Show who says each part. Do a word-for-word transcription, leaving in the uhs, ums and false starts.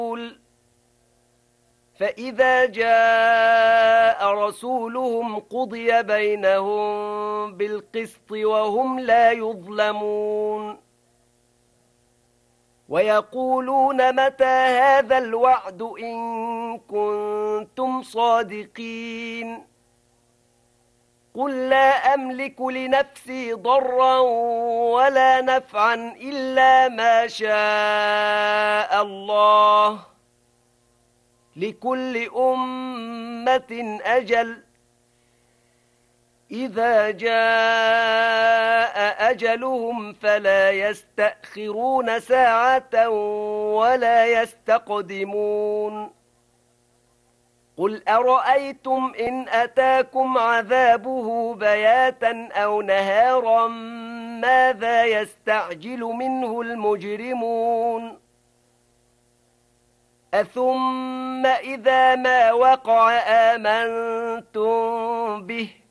Speaker 1: فإذا جاء رسولهم قضي بينهم بالقسط وهم لا يظلمون ويقولون متى هذا الوعد إن كنتم صادقين قل لا أملك لنفسي ضرا ولا نفعا إلا ما شاء الله لكل أمة أجل إذا جاء أجلهم فلا يستأخرون ساعة ولا يستقدمون قل أرأيتم إن أتاكم عذابه بياتا أو نهارا ماذا يستعجل منه المجرمون أثم إذا ما وقع آمنتم به